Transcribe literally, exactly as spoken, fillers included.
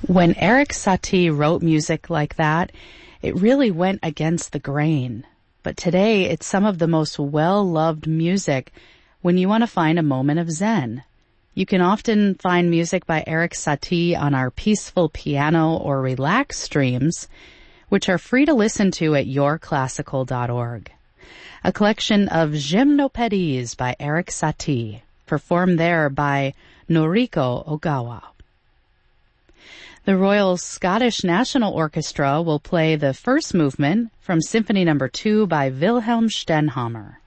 When Erik Satie wrote music like that, it really went against the grain. But today, it's some of the most well-loved music when you want to find a moment of zen. You can often find music by Erik Satie on our Peaceful Piano or Relax streams, which are free to listen to at your classical dot org. A collection of Gymnopédies by Erik Satie, performed there by Noriko Ogawa. The Royal Scottish National Orchestra will play the first movement from Symphony Number two by Wilhelm Stenhammar.